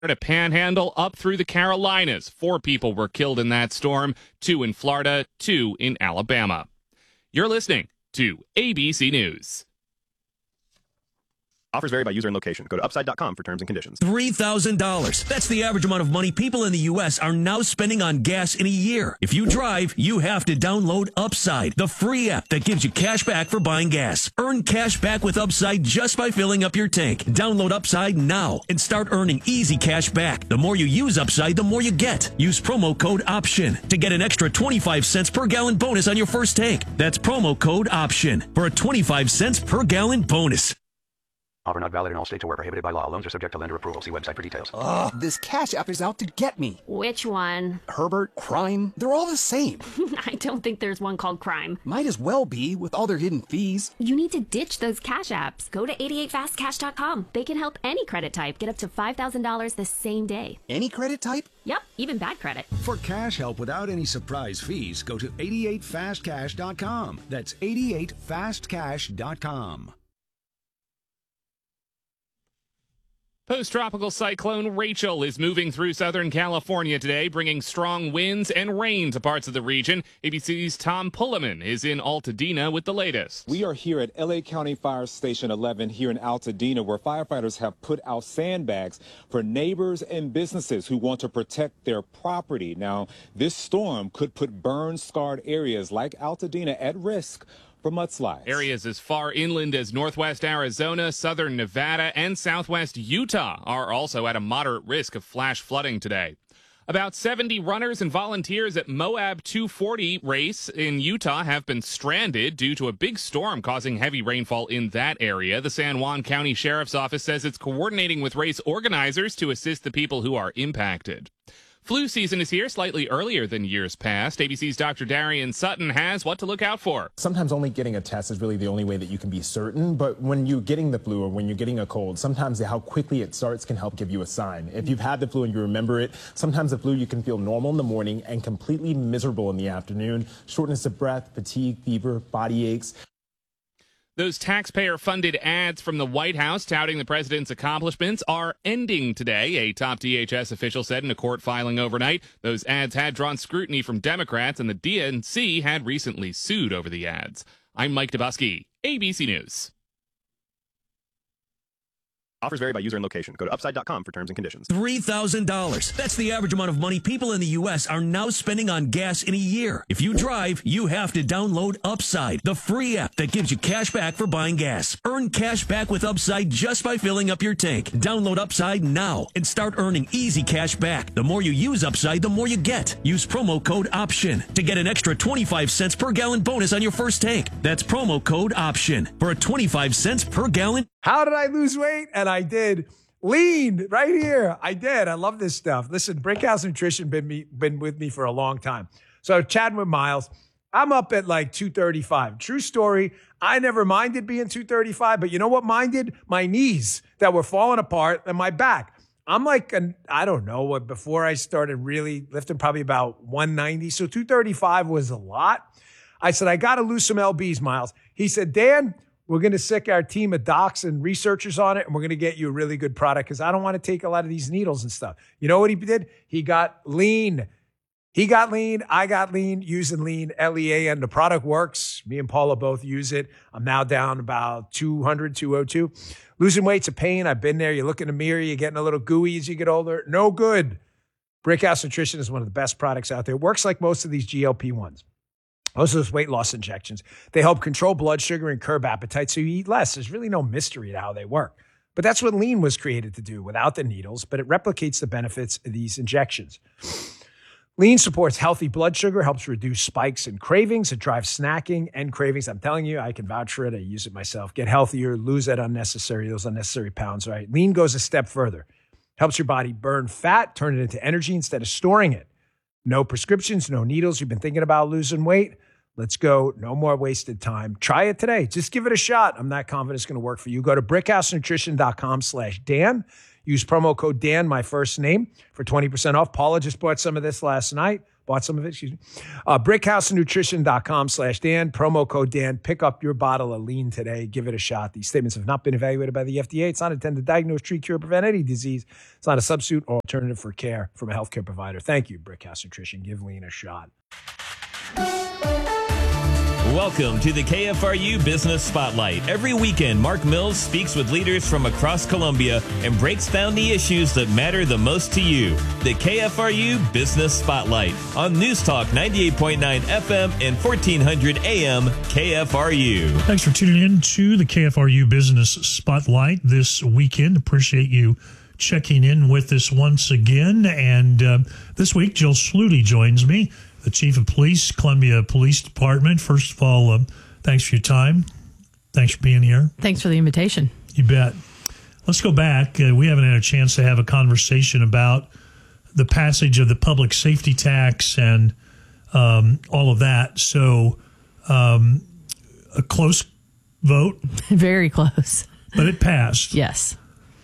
To Panhandle up through the Carolinas. 4 people were killed in that storm, 2 in Florida, 2 in Alabama. You're listening to ABC News. Offers vary by user and location. Go to upside.com for terms and conditions. $3,000. That's the average amount of money people in the U.S. are now spending on gas in a year. If you drive, you have to download Upside, the free app that gives you cash back for buying gas. Earn cash back with Upside just by filling up your tank. Download Upside now and start earning easy cash back. The more you use Upside, the more you get. Use promo code OPTION to get an extra 25 cents per gallon bonus on your first tank. That's promo code OPTION for a 25 cents per gallon bonus. Offer not valid in all states or where prohibited by law. Loans are subject to lender approval. See website for details. Ugh, this Cash App is out to get me. Which one? Herbert, Crime, they're all the same. I don't think there's one called Crime. Might as well be with all their hidden fees. You need to ditch those Cash Apps. Go to 88fastcash.com. They can help any credit type get up to $5,000 the same day. Any credit type? Yep, even bad credit. For cash help without any surprise fees, go to 88fastcash.com. That's 88fastcash.com. Post-tropical cyclone Rachel is moving through Southern California today, bringing strong winds and rain to parts of the region. ABC's Tom Pulliman is in Altadena with the latest. We are here at LA County Fire Station 11 here in Altadena, where firefighters have put out sandbags for neighbors and businesses who want to protect their property. Now, this storm could put burn-scarred areas like Altadena at risk for mudslides. Areas as far inland as northwest Arizona, southern Nevada, and southwest Utah are also at a moderate risk of flash flooding today. About 70 runners and volunteers at Moab 240 race in Utah have been stranded due to a big storm causing heavy rainfall in that area. The San Juan County Sheriff's Office says it's coordinating with race organizers to assist the people who are impacted. Flu season is here slightly earlier than years past. ABC's Dr. Darian Sutton has what to look out for. Sometimes only getting a test is really the only way that you can be certain, but when you're getting the flu or when you're getting a cold, sometimes how quickly it starts can help give you a sign. If you've had the flu and you remember it, sometimes the flu you can feel normal in the morning and completely miserable in the afternoon. Shortness of breath, fatigue, fever, body aches. Those taxpayer-funded ads from the White House touting the president's accomplishments are ending today, a top DHS official said in a court filing overnight. Those ads had drawn scrutiny from Democrats, and the DNC had recently sued over the ads. I'm Mike Dubusky, ABC News. Offers vary by user and location. Go to upside.com for terms and conditions. $3,000. That's the average amount of money people in the U.S. are now spending on gas in a year. If you drive, you have to download Upside, the free app that gives you cash back for buying gas. Earn cash back with Upside just by filling up your tank. Download Upside now and start earning easy cash back. The more you use Upside, the more you get. Use promo code OPTION to get an extra 25 cents per gallon bonus on your first tank. That's promo code OPTION for a 25 cents per gallon. How did I lose weight? And I did. Lean right here. I did. I love this stuff. Listen, Brickhouse Nutrition been with me for a long time. So chatting with Miles, I'm up at like 235. True story. I never minded being 235, but you know what minded? My knees that were falling apart and my back. I'm like, I don't know, before I started really lifting, probably about 190. So 235 was a lot. I said, I got to lose some LBs, Miles. He said, Dan, we're going to sick our team of docs and researchers on it, and we're going to get you a really good product because I don't want to take a lot of these needles and stuff. You know what he did? He got lean. He got lean. I got lean using lean, L-E-A-N. The product works. Me and Paula both use it. I'm now down about 200, 202. Losing weight's a pain. I've been there. You look in the mirror. You're getting a little gooey as you get older. No good. Brickhouse Nutrition is one of the best products out there. It works like most of these GLP-1s. Most of those weight loss injections, they help control blood sugar and curb appetite so you eat less. There's really no mystery to how they work. But that's what lean was created to do without the needles, but it replicates the benefits of these injections. Lean supports healthy blood sugar, helps reduce spikes and cravings. It drives snacking and cravings. I'm telling you, I can vouch for it. I use it myself. Get healthier, lose those unnecessary pounds, right? Lean goes a step further. Helps your body burn fat, turn it into energy instead of storing it. No prescriptions, no needles. You've been thinking about losing weight? Let's go. No more wasted time. Try it today. Just give it a shot. I'm not confident it's going to work for you. Go to brickhousenutrition.com/Dan. Use promo code Dan, my first name, for 20% off. Paula just bought some of this last night. bought some of it, excuse me. BrickhouseNutrition.com/Dan, promo code Dan. Pick up your bottle of lean today. Give it a shot. These statements have not been evaluated by the FDA. It's not intended to diagnose, treat, cure, prevent any disease. It's not a substitute or alternative for care from a healthcare provider. Thank you, Brickhouse Nutrition. Give lean a shot. Welcome to the KFRU Business Spotlight. Every weekend, Mark Mills speaks with leaders from across Columbia and breaks down the issues that matter the most to you. The KFRU Business Spotlight on News Talk 98.9 FM and 1400 AM KFRU. Thanks for tuning in to the KFRU Business Spotlight this weekend. Appreciate you checking in with us once again. And this week, Jill Schluty joins me, the Chief of Police, Columbia Police Department. First of all, thanks for your time. Thanks for being here. Thanks for the invitation. You bet. Let's go back. We haven't had a chance to have a conversation about the passage of the public safety tax and all of that. So a close vote. Very close. But it passed. Yes.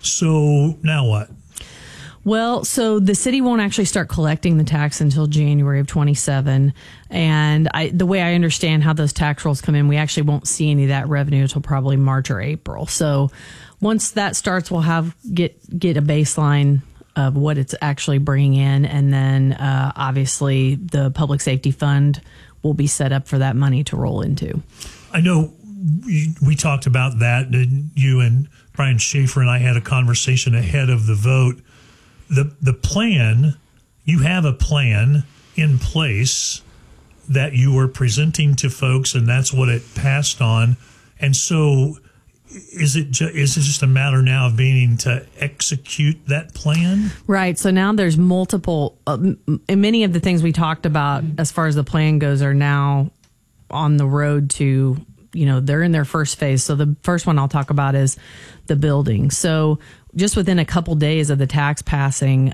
So now what? Well, so the city won't actually start collecting the tax until January of 27. And the way I understand how those tax rolls come in, we actually won't see any of that revenue until probably March or April. So once that starts, we'll get a baseline of what it's actually bringing in. And then obviously the public safety fund will be set up for that money to roll into. I know we talked about that. You and Brian Schaefer and I had a conversation ahead of the vote. The plan, you have a plan in place that you were presenting to folks, and that's what it passed on. And so is it just a matter now of being to execute that plan? Right. So now there's multiple, many of the things we talked about as far as the plan goes are now on the road to, they're in their first phase. So the first one I'll talk about is the building. So just within a couple days of the tax passing,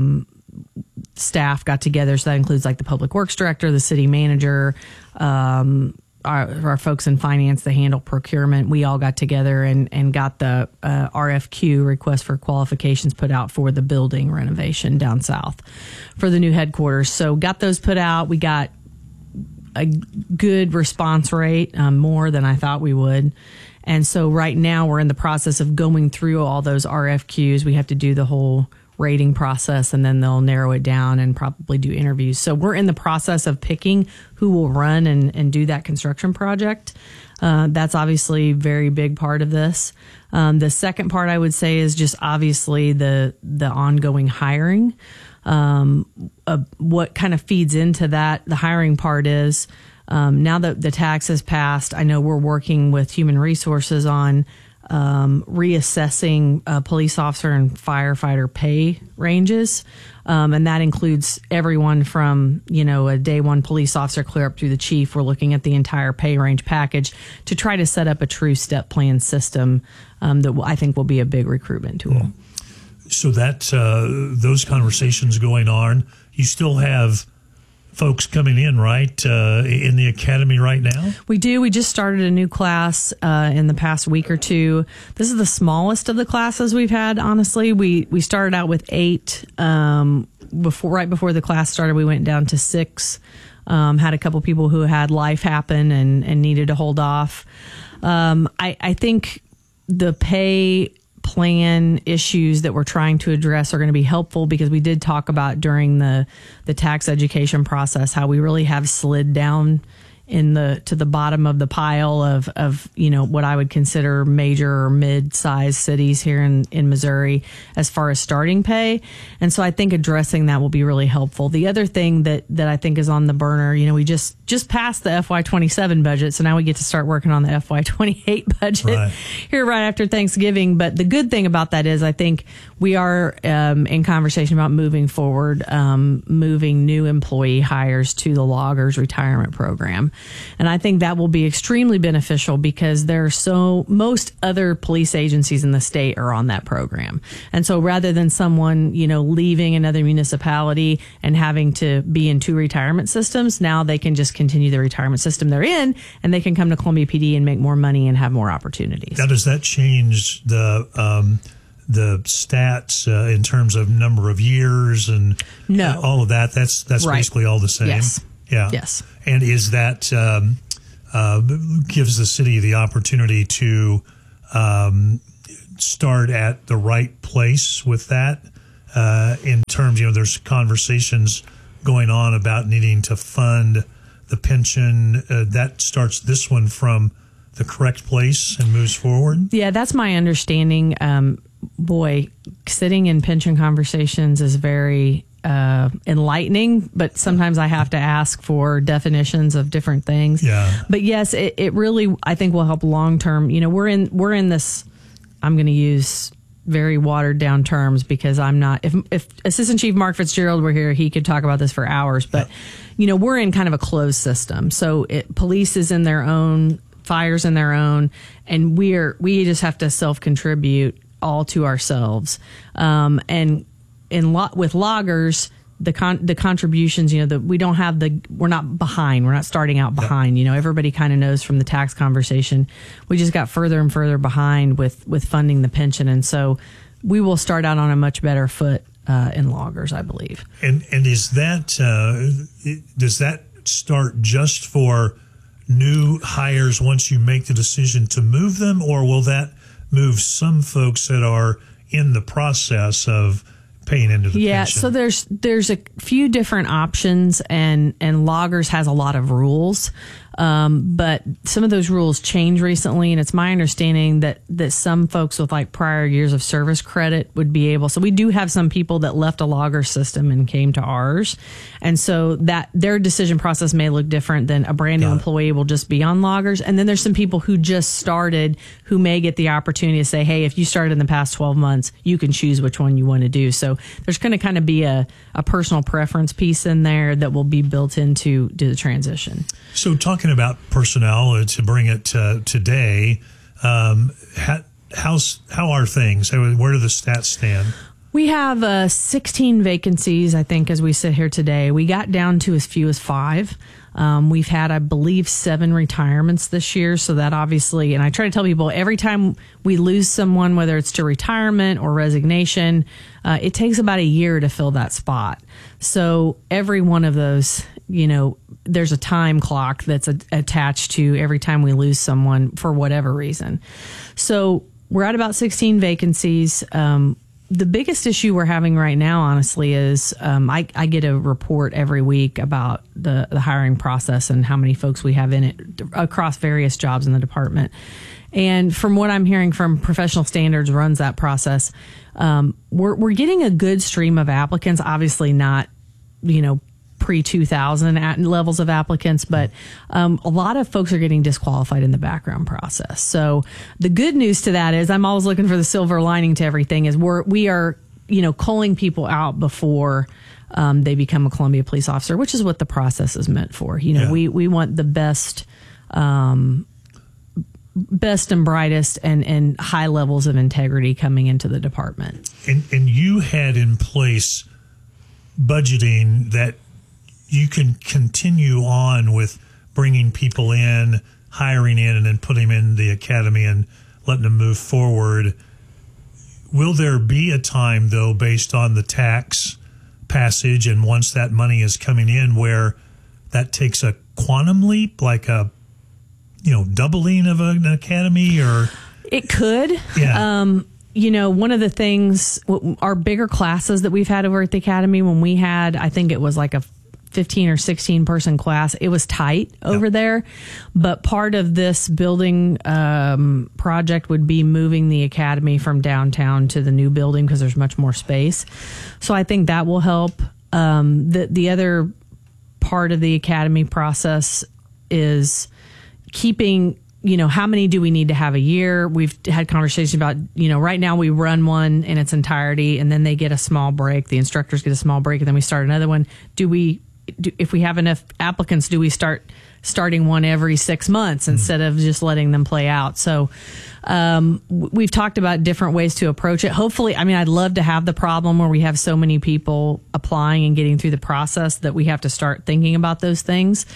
staff got together. So that includes like the public works director, the city manager, our folks in finance that handle procurement. We all got together and got the RFQ, request for qualifications, put out for the building renovation down south for the new headquarters. So got those put out. We got a good response rate, more than I thought we would. And so right now we're in the process of going through all those RFQs. We have to do the whole rating process, and then they'll narrow it down and probably do interviews. So we're in the process of picking who will run and do that construction project. That's obviously a very big part of this. The second part I would say is just obviously the ongoing hiring. What kind of feeds into that, the hiring part is, now that the tax has passed, I know we're working with Human Resources on reassessing police officer and firefighter pay ranges. And that includes everyone from, a day one police officer clear up through the chief. We're looking at the entire pay range package to try to set up a true step plan system that I think will be a big recruitment tool. So that those conversations going on, you still have folks coming in, right, in the academy right now? We do. We just started a new class in the past week or two. This is the smallest of the classes we've had, honestly. We started out with 8. Right before the class started, we went down to 6. Had a couple people who had life happen and needed to hold off. I think the pay plan issues that we're trying to address are going to be helpful, because we did talk about during the tax education process how we really have slid down to the bottom of the pile of what I would consider major or mid-sized cities here in Missouri as far as starting pay. And so I think addressing that will be really helpful. The other thing that I think is on the burner, we just passed the FY27 budget, so now we get to start working on the FY28 budget here right after Thanksgiving. But the good thing about that is I think we are in conversation about moving forward, moving new employee hires to the loggers retirement program. And I think that will be extremely beneficial, because most other police agencies in the state are on that program. And so rather than someone, leaving another municipality and having to be in 2 retirement systems, now they can just continue the retirement system they're in, and they can come to Columbia PD and make more money and have more opportunities. Now, does that change the the stats in terms of number of years and all of that? That's right. Basically all the same. Yes. Yeah. Yes. And is that gives the city the opportunity to start at the right place with that in terms, there's conversations going on about needing to fund the pension. That starts this one from the correct place and moves forward? Yeah, that's my understanding. Boy, sitting in pension conversations is very enlightening, but sometimes I have to ask for definitions of different things. Yeah. But yes, it really, I think, will help long term. We're in this, I'm going to use very watered down terms because I'm not, if Assistant Chief Mark Fitzgerald were here, he could talk about this for hours, but we're in kind of a closed system. So police is in their own, fire's in their own, and we just have to self-contribute all to ourselves. And with loggers, the contributions, we don't have we're not behind. We're not starting out behind. Everybody kind of knows from the tax conversation, we just got further and further behind with funding the pension. And so we will start out on a much better foot in loggers, I believe. And is that, does that start just for new hires once you make the decision to move them, or will that move some folks that are in the process of paying into the pension? So there's a few different options, and loggers has a lot of rules, but some of those rules change recently, and it's my understanding that some folks with like prior years of service credit would be able. So we do have some people that left a logger system and came to ours, and so that their decision process may look different than a brand new employee will just be on loggers. And then there's some people who just started who may get the opportunity to say, hey, if you started in the past 12 months, you can choose which one you want to do. So there's going to kind of be a personal preference piece in there that will be built into the transition. So talking about personnel, to bring it to today, how are things? Where do the stats stand? We have 16 vacancies, I think, as we sit here today. We got down to as few as 5. We've had, I believe, 7 retirements this year. So that obviously, and I try to tell people every time we lose someone, whether it's to retirement or resignation, it takes about a year to fill that spot. So every one of those, there's a time clock that's attached to every time we lose someone for whatever reason. So we're at about 16 vacancies. The biggest issue we're having right now, honestly, is I get a report every week about the hiring process and how many folks we have in it across various jobs in the department. And from what I'm hearing from Professional Standards runs that process, we're getting a good stream of applicants, obviously not, pre-2000 levels of applicants, but a lot of folks are getting disqualified in the background process. So the good news to that is, I'm always looking for the silver lining to everything, is we are culling people out before they become a Columbia police officer, which is what the process is meant for. We want the best and brightest and high levels of integrity coming into the department. And you had in place budgeting that you can continue on with bringing people in, hiring in, and then putting them in the academy and letting them move forward. Will there be a time, though, based on the tax passage and once that money is coming in, where that takes a quantum leap, like a doubling of an academy? Or it could. Yeah. One of the things, our bigger classes that we've had over at the academy, when we had, I think it was like a 15 or 16 person class, it was tight over there. But part of this building project would be moving the academy from downtown to the new building because there's much more space. So I think that will help. The other part of the academy process is keeping, how many do we need to have a year? We've had conversations about, right now we run one in its entirety and then they get a small break. The instructors get a small break and then we start another one. If we have enough applicants, do we starting one every 6 months instead of just letting them play out? So we've talked about different ways to approach it. Hopefully, I'd love to have the problem where we have so many people applying and getting through the process that we have to start thinking about those things.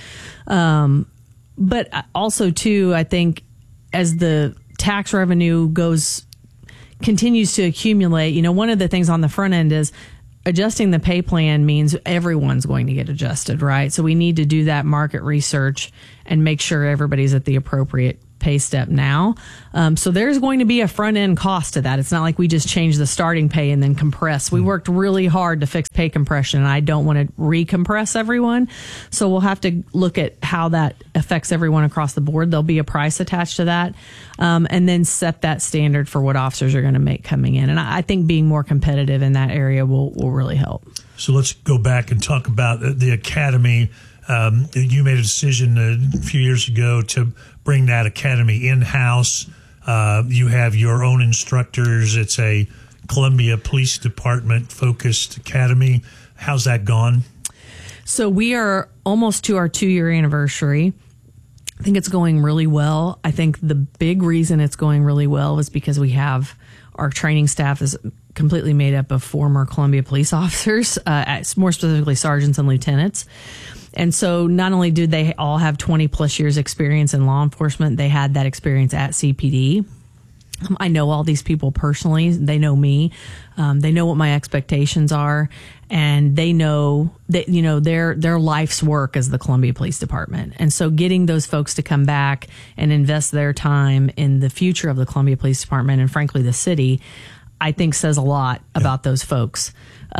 But also, too, I think as the tax revenue continues to accumulate, one of the things on the front end is adjusting the pay plan means everyone's going to get adjusted, right? So we need to do that market research and make sure everybody's at the appropriate pay step now. So there's going to be a front end cost to that. It's not like we just change the starting pay and then compress. We worked really hard to fix pay compression, and I don't want to recompress everyone. So we'll have to look at how that affects everyone across the board. There'll be a price attached to that, and then set that standard for what officers are going to make coming in. And I think being more competitive in that area will really help. So let's go back and talk about the academy. You made a decision a few years ago to bring that academy in-house. You have your own instructors. It's a Columbia Police Department focused academy. How's that gone? So we are almost to our 2-year anniversary. I think it's going really well. I think the big reason it's going really well is because we have our training staff is completely made up of former Columbia police officers, more specifically sergeants and lieutenants. And so not only do they all have 20 plus years experience in law enforcement, they had that experience at CPD. I know all these people personally. They know me. They know what my expectations are, and they know that, their life's work as the Columbia Police Department. And so getting those folks to come back and invest their time in the future of the Columbia Police Department and frankly the city, I think says a lot about those folks.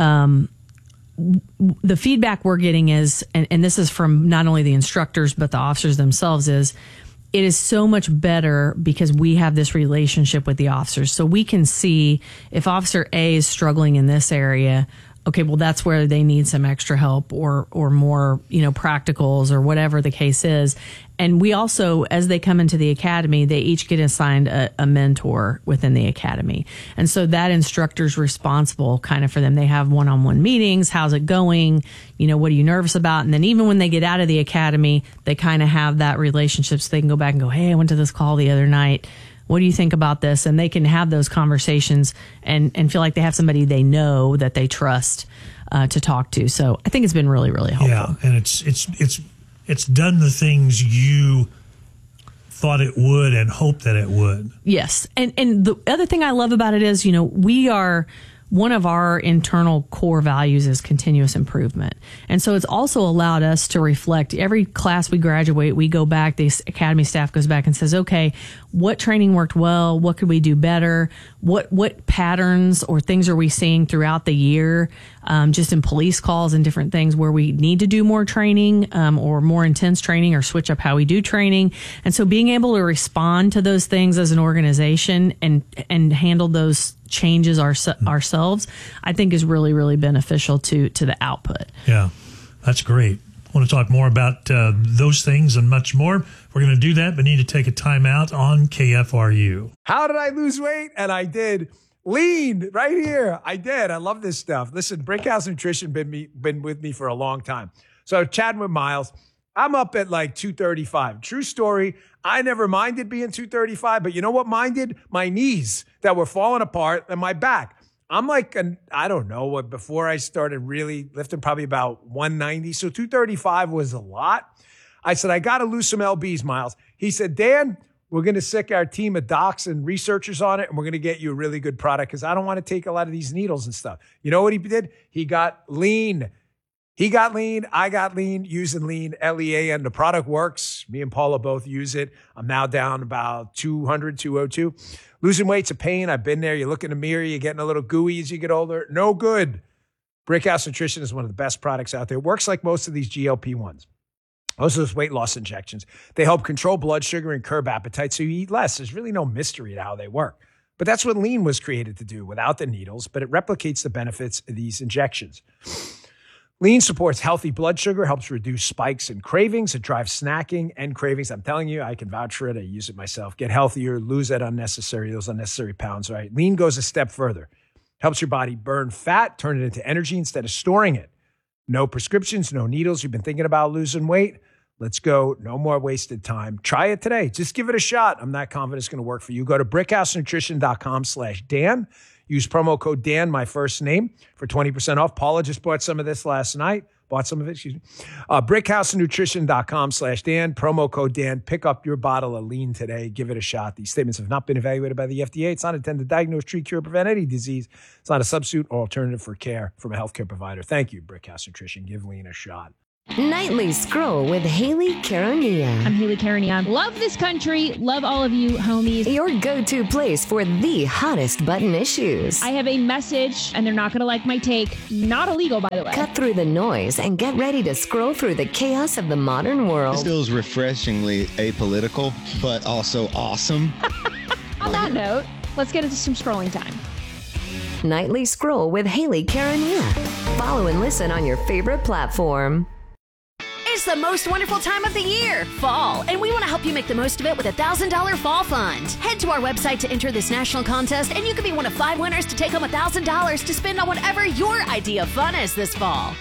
The feedback we're getting is, and this is from not only the instructors, but the officers themselves, is it is so much better because we have this relationship with the officers. So we can see if Officer A is struggling in this area, okay, well, that's where they need some extra help or more, practicals or whatever the case is. And we also, as they come into the academy, they each get assigned a mentor within the academy. And so that instructor's responsible kind of for them. They have one-on-one meetings. How's it going? What are you nervous about? And then even when they get out of the academy, they kind of have that relationship so they can go back and go, hey, I went to this call the other night. What do you think about this? And they can have those conversations and feel like they have somebody they know that they trust to talk to. So I think it's been really, really helpful. Yeah, and it's done the things you thought it would and hoped that it would. Yes. And the other thing I love about it is, we are, one of our internal core values is continuous improvement. And so it's also allowed us to reflect. Every class we graduate, we go back, the academy staff goes back and says, okay, what training worked well? What could we do better? What patterns or things are we seeing throughout the year, just in police calls and different things where we need to do more training or more intense training or switch up how we do training. And so being able to respond to those things as an organization and handle those changes ourselves, I think is really, really beneficial to the output. Yeah, that's great. I want to talk more about those things and much more. We're going to do that, but need to take a time out on KFRU. How did I lose weight? And I did. Lean right here. I did. I love this stuff. Listen, Brickhouse Nutrition been with me for a long time. So chatting with Miles, I'm up at like 235. True story. I never minded being 235, but you know what minded? My knees that were falling apart and my back. I'm like, I don't know, before I started really lifting, probably about 190. So 235 was a lot. I said, I got to lose some LBs, Miles. He said, Dan, we're going to sick our team of docs and researchers on it, and we're going to get you a really good product because I don't want to take a lot of these needles and stuff. You know what he did? He got lean. He got lean. I got lean using lean, LEAN. The product works. Me and Paula both use it. I'm now down about 200, 202. Losing weight's a pain. I've been there. You look in the mirror, you're getting a little gooey as you get older. No good. Brickhouse Nutrition is one of the best products out there. It works like most of these GLP-1s. Most of those weight loss injections. They help control blood sugar and curb appetite so you eat less. There's really no mystery to how they work. But that's what lean was created to do without the needles, but it replicates the benefits of these injections. Lean supports healthy blood sugar, helps reduce spikes and cravings. It drives snacking and cravings. I'm telling you, I can vouch for it. I use it myself. Get healthier, lose those unnecessary pounds, right? Lean goes a step further. Helps your body burn fat, turn it into energy instead of storing it. No prescriptions, no needles. You've been thinking about losing weight? Let's go. No more wasted time. Try it today. Just give it a shot. I'm not confident it's going to work for you. Go to brickhousenutrition.com/Dan. Use promo code Dan, my first name, for 20% off. Paula just bought some of this last night. Bought some of it, excuse me. BrickhouseNutrition.com/Dan, promo code Dan. Pick up your bottle of lean today. Give it a shot. These statements have not been evaluated by the FDA. It's not intended to diagnose, treat, cure, prevent any disease. It's not a substitute or alternative for care from a healthcare provider. Thank you, Brickhouse Nutrition. Give lean a shot. Nightly Scroll with Haley Caronia. I'm Haley Caronia. Love this country. Love all of you, homies. Your go-to place for the hottest button issues. I have a message, and they're not going to like my take. Not illegal, by the way. Cut through the noise and get ready to scroll through the chaos of the modern world. This feels refreshingly apolitical, but also awesome. On that note, let's get into some scrolling time. Nightly Scroll with Haley Caronia. Follow and listen on your favorite platform. It's the most wonderful time of the year, fall, and we want to help you make the most of it with a $1,000 fall fund. Head to our website to enter this national contest, and you could be one of 5 winners to take home $1,000 to spend on whatever your idea of fun is this fall.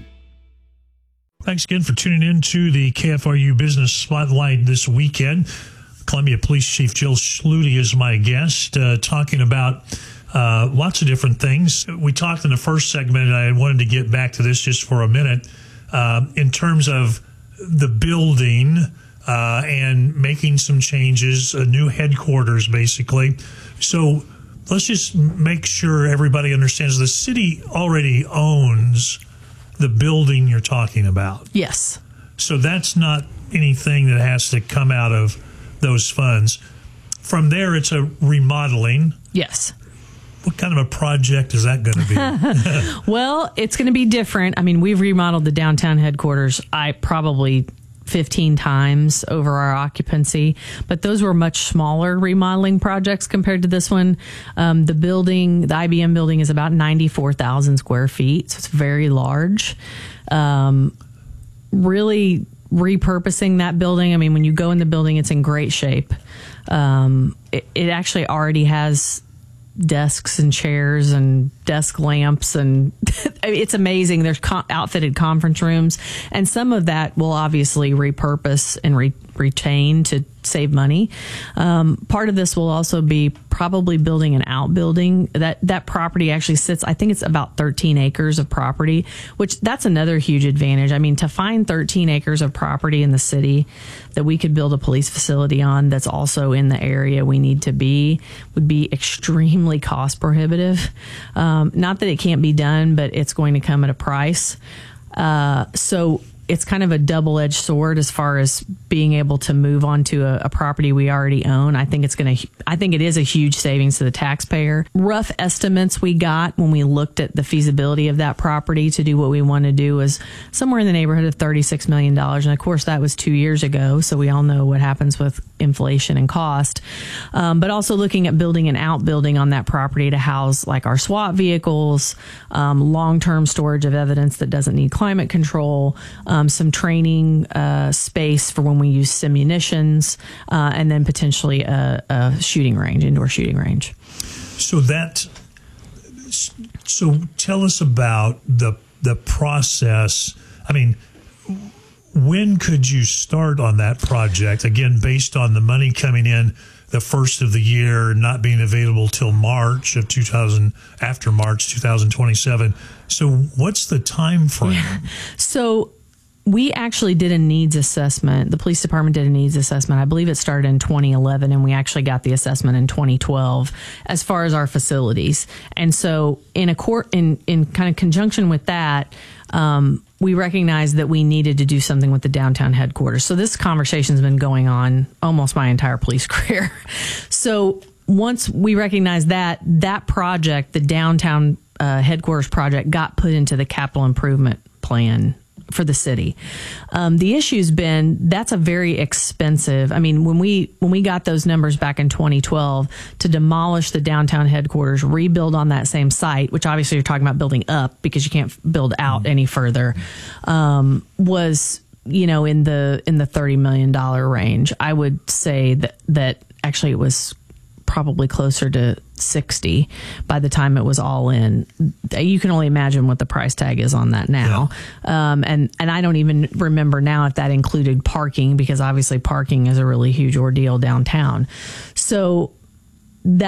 Thanks again for tuning in to the KFRU Business Spotlight this weekend. Columbia Police Chief Jill Schluty is my guest, talking about lots of different things. We talked in the first segment, and I wanted to get back to this just for a minute. In terms of the building and making some changes, a new headquarters, basically. So let's just make sure everybody understands the city already owns the building you're talking about. Yes. So that's not anything that has to come out of those funds. From there, it's a remodeling. Yes. What kind of a project is that going to be? Well, it's going to be different. I mean, we've remodeled the downtown headquarters, probably 15 times over our occupancy, but those were much smaller remodeling projects compared to this one. The building, the IBM building, is about 94,000 square feet, so it's very large. Really repurposing that building. I mean, when you go in the building, it's in great shape. It actually already has desks and chairs and desk lamps, and it's amazing. There's outfitted conference rooms, and some of that will obviously repurpose and retain to save money. Part of this will also be probably building an outbuilding. That property actually sits, I think it's about 13 acres of property, which that's another huge advantage. I mean, to find 13 acres of property in the city that we could build a police facility on that's also in the area we need to be would be extremely cost prohibitive. Not that it can't be done, but it's going to come at a price. So it's kind of a double-edged sword as far as being able to move onto a property we already own. I think it is a huge savings to the taxpayer. Rough estimates we got when we looked at the feasibility of that property to do what we want to do was somewhere in the neighborhood of $36 million. And of course, that was 2 years ago. So we all know what happens with inflation and cost. But also looking at building an outbuilding on that property to house like our SWAT vehicles, long-term storage of evidence that doesn't need climate control, some training space for when we use simunitions, and then potentially a shooting range, indoor shooting range. So tell us about the process. I mean, when could you start on that project? Again, based on the money coming in the first of the year, not being available till after March 2027. So what's the time frame? Yeah. So we actually did a needs assessment. The police department did a needs assessment. I believe it started in 2011, and we actually got the assessment in 2012 as far as our facilities. And so in kind of conjunction with that, we recognized that we needed to do something with the downtown headquarters. So this conversation's been going on almost my entire police career. So once we recognized that project, the downtown headquarters project, got put into the capital improvement plan for the city. The issue's been that's a very expensive. I mean, when we got those numbers back in 2012 to demolish the downtown headquarters, rebuild on that same site, which obviously you're talking about building up because you can't build out any further, was in the $30 million range. I would say that actually it was probably closer to 60 by the time it was all in. You can only imagine what the price tag is on that now. Yeah. And I don't even remember now if that included parking, because obviously parking is a really huge ordeal downtown. So that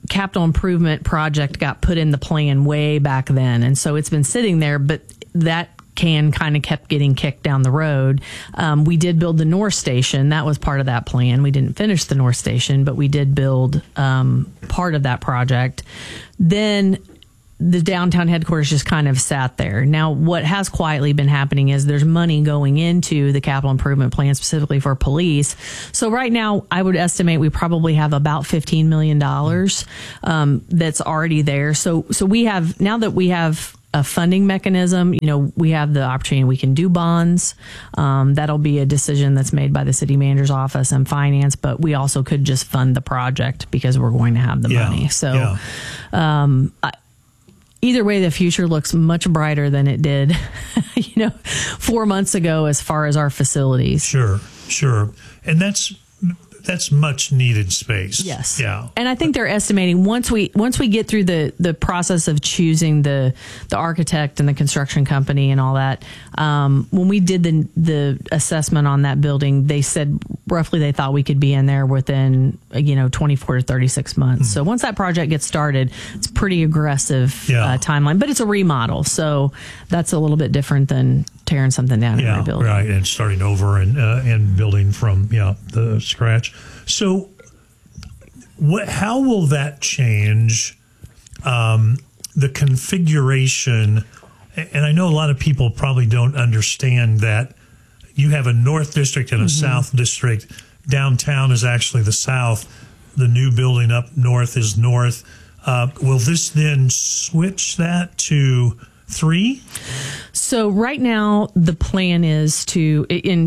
capital improvement project got put in the plan way back then. And so it's been sitting there, but that can kind of kept getting kicked down the road. We did build the North Station. That was part of that plan. We didn't finish the North Station, but we did build part of that project. Then the downtown headquarters just kind of sat there. Now, what has quietly been happening is there's money going into the capital improvement plan specifically for police. So right now, I would estimate we probably have about $15 million that's already there. So we have, now that we have a funding mechanism, we have the opportunity, we can do bonds. That'll be a decision that's made by the city manager's office and finance, but we also could just fund the project because we're going to have the money. So, either way, the future looks much brighter than it did, 4 months ago as far as our facilities. Sure. And that's much needed space. Yes. Yeah. And I think they're estimating once we get through the process of choosing the architect and the construction company and all that, when we did the assessment on that building, they said roughly they thought we could be in there within 24 to 36 months. So once that project gets started, it's a pretty aggressive timeline, but it's a remodel, so that's a little bit different than tearing something down and rebuilding. Right, and starting over and building from the scratch. So, how will that change the configuration? And I know a lot of people probably don't understand that you have a North District and a South District. Downtown is actually the South. The new building up north is North. Will this then switch that to 3? So right now the plan is to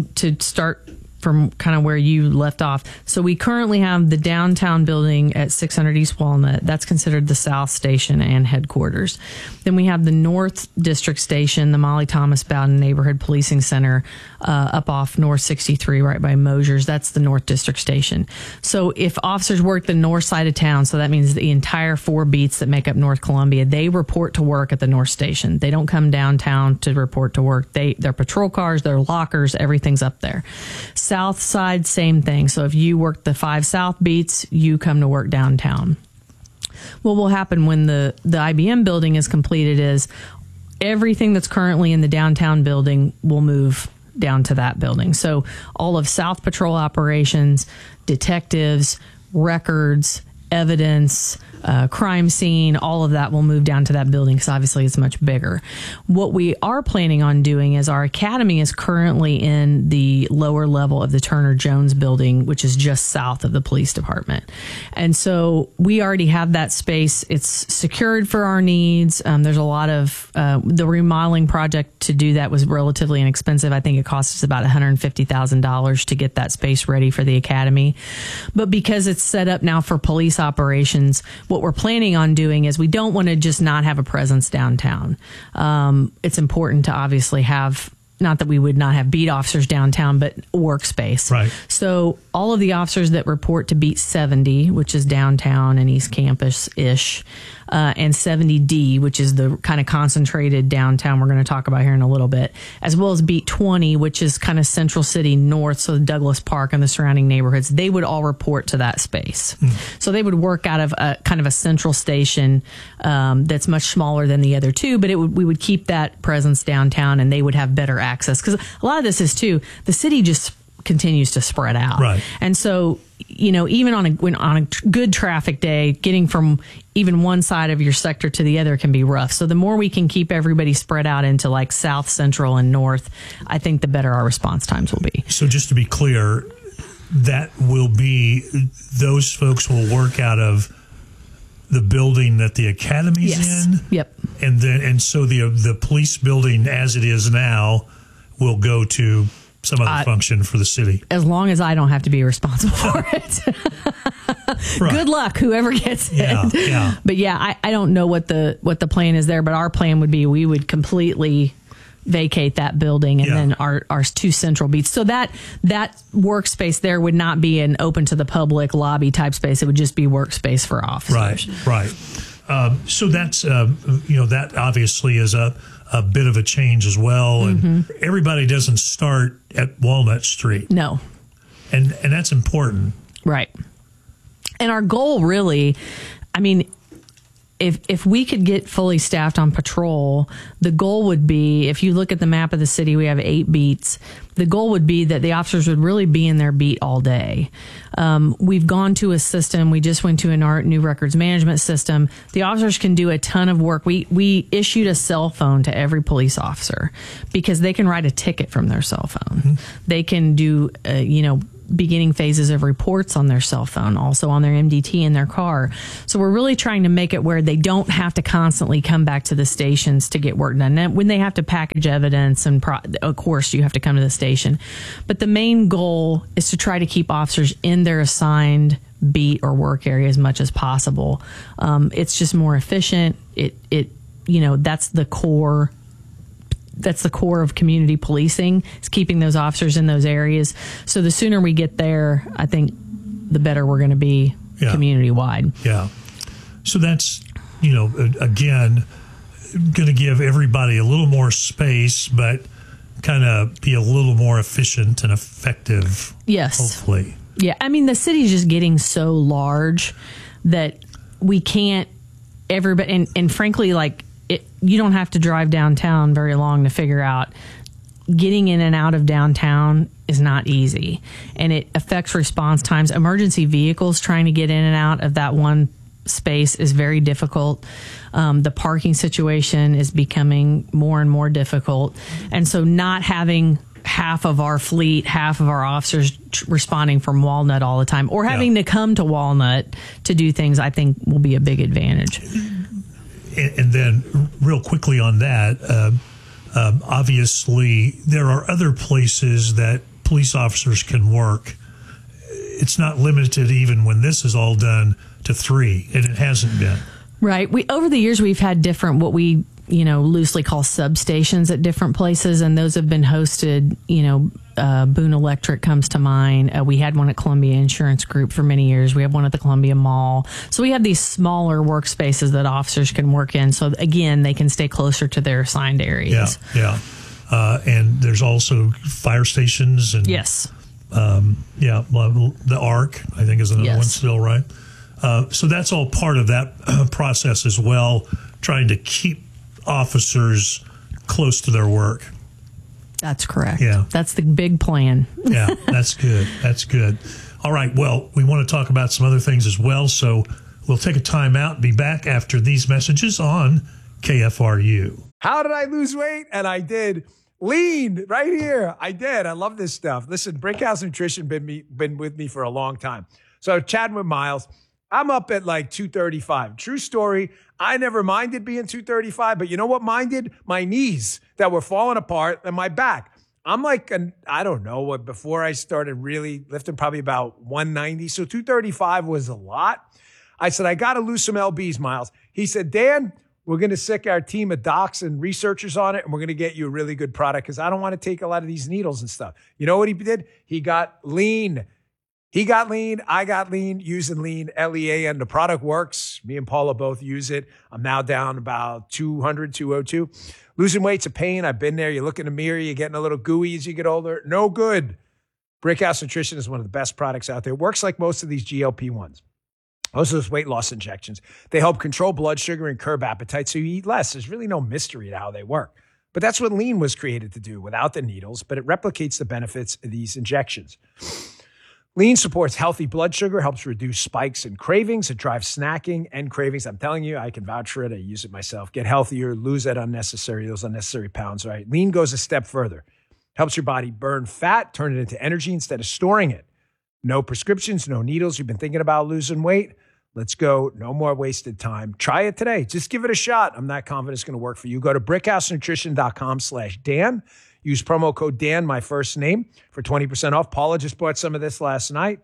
start from kind of where you left off. So we currently have the downtown building at 600 East Walnut. That's considered the South Station and headquarters. Then we have the North District Station, the Molly Thomas Bowden Neighborhood Policing Center, up off North 63, right by Mosier's. That's the North District Station. So if officers work the north side of town, so that means the entire 4 beats that make up North Columbia, they report to work at the North Station. They don't come downtown to report to work. Their patrol cars, their lockers, everything's up there. South side, same thing. So if you work the 5 South beats, you come to work downtown. What will happen when the IBM building is completed is everything that's currently in the downtown building will move down to that building. So all of South Patrol operations, detectives, records, evidence, crime scene, all of that will move down to that building because obviously it's much bigger. What we are planning on doing is our academy is currently in the lower level of the Turner Jones building, which is just south of the police department. And so we already have that space. It's secured for our needs. There's a lot of the remodeling project to do that was relatively inexpensive. I think it cost us about $150,000 to get that space ready for the academy. But because it's set up now for police operations, what we're planning on doing is we don't want to just not have a presence downtown. It's important to obviously have, not that we would not have beat officers downtown, but workspace. Right. So all of the officers that report to Beat 70, which is downtown and East Campus-ish, and 70D, which is the kind of concentrated downtown we're going to talk about here in a little bit, as well as Beat 20, which is kind of Central City North, so Douglas Park and the surrounding neighborhoods, they would all report to that space. So they would work out of a kind of a central station that's much smaller than the other two, but we would keep that presence downtown and they would have better access. Because a lot of this is, too, the city just continues to spread out. Right. And so, even on a good traffic day, getting from even one side of your sector to the other can be rough. So the more we can keep everybody spread out into like South, Central, and North, I think the better our response times will be. So just to be clear, that will be, those folks will work out of the building that the academy's in? Yep. And so the police building as it is now will go to some other function for the city. As long as I don't have to be responsible for it. Right. Good luck, whoever gets it. Yeah. But yeah, I don't know what the plan is there, but our plan would be we would completely vacate that building and then our 2 central beats. So that workspace there would not be an open to the public lobby type space. It would just be workspace for officers. Right. So that's, that obviously is a bit of a change as well. And everybody doesn't start at Walnut Street. No. And that's important. Right. And our goal really, I mean, if we could get fully staffed on patrol, the goal would be, if you look at the map of the city, we have 8 beats. The goal would be that the officers would really be in their beat all day. We've gone to a system. We just went to a new records management system. The officers can do a ton of work. We issued a cell phone to every police officer because they can write a ticket from their cell phone. Mm-hmm. They can do, beginning phases of reports on their cell phone, also on their MDT in their car. So we're really trying to make it where they don't have to constantly come back to the stations to get work done. And when they have to package evidence, and of course you have to come to the station. But the main goal is to try to keep officers in their assigned beat or work area as much as possible. It's just more efficient. That's the core. That's the core of community policing, is keeping those officers in those areas. So the sooner we get there, I think the better we're going to be community wide. Yeah. So that's, again, going to give everybody a little more space, but kind of be a little more efficient and effective. Yes. Hopefully. Yeah. I mean, the city's just getting so large that we can't everybody, and frankly, you don't have to drive downtown very long to figure out getting in and out of downtown is not easy, and it affects response times. Emergency vehicles trying to get in and out of that one space is very difficult. The parking situation is becoming more and more difficult. And so not having half of our fleet, half of our officers responding from Walnut all the time, or having to come to Walnut to do things, I think will be a big advantage. And then real quickly on that, obviously there are other places that police officers can work. It's not limited, even when this is all done, to 3, and it hasn't been. Right. Over the years, we've had different, what we loosely call substations at different places, and those have been hosted. Boone Electric comes to mind. We had one at Columbia Insurance Group for many years. We have one at the Columbia Mall. So we have these smaller workspaces that officers can work in. So again, they can stay closer to their assigned areas. Yeah. And there's also fire stations and yes. The ARC, I think, is another one still, right? So that's all part of that process as well, trying to keep officers close to their work. That's correct. Yeah. That's the big plan. Yeah, that's good. That's good. All right. Well, we want to talk about some other things as well. So we'll take a time out and be back after these messages on KFRU. How did I lose weight? And I did. Lean right here. I did. I love this stuff. Listen, Brickhouse Nutrition been with me for a long time. So chatting with Miles, I'm up at 235. True story. I never minded being 235, but you know what minded? My knees that were falling apart and my back. I'm I don't know, before I started really lifting, probably about 190. So 235 was a lot. I said, I got to lose some lbs, Miles. He said, Dan, we're going to sick our team of docs and researchers on it, and we're going to get you a really good product because I don't want to take a lot of these needles and stuff. You know what he did? He got lean. He got lean. I got lean, using lean, LEAN. The product works. Me and Paula both use it. I'm now down about 200, 202. Losing weight's a pain. I've been there. You look in the mirror, you're getting a little gooey as you get older. No good. Brickhouse Nutrition is one of the best products out there. It works like most of these GLP-1s. Most of those weight loss injections. They help control blood sugar and curb appetite so you eat less. There's really no mystery to how they work. But that's what lean was created to do, without the needles, but it replicates the benefits of these injections. Lean supports healthy blood sugar, helps reduce spikes and cravings. It drives snacking and cravings. I'm telling you, I can vouch for it. I use it myself. Get healthier, lose those unnecessary pounds, right? Lean goes a step further. Helps your body burn fat, turn it into energy instead of storing it. No prescriptions, no needles. You've been thinking about losing weight? Let's go. No more wasted time. Try it today. Just give it a shot. I'm not confident it's going to work for you. Go to brickhousenutrition.com/Dan. Use promo code Dan, my first name, for 20% off. Paula just bought some of this last night.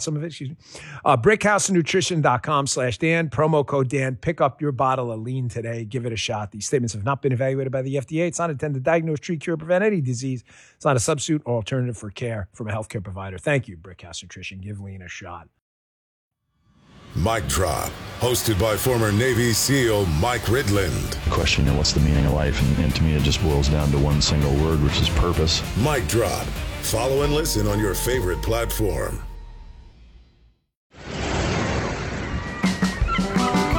brickhousenutrition.com/Dan. Promo code Dan. Pick up your bottle of lean today. Give it a shot. These statements have not been evaluated by the FDA. It's not intended to diagnose, treat, cure, prevent any disease. It's not a substitute or alternative for care from a healthcare provider. Thank you, Brickhouse Nutrition. Give lean a shot. Mic Drop, hosted by former Navy SEAL Mike Ridland. Question, what's the meaning of life? And to me, it just boils down to one single word, which is purpose. Mic Drop. Follow and listen on your favorite platform.